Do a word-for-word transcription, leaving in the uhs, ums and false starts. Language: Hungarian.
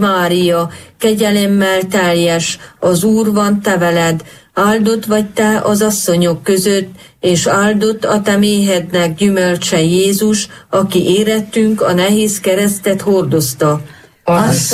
Mária, kegyelemmel teljes, az Úr van te veled, áldott vagy te az asszonyok között, és áldott a te méhednek gyümölcse Jézus, aki érettünk a nehéz keresztet hordozta. Az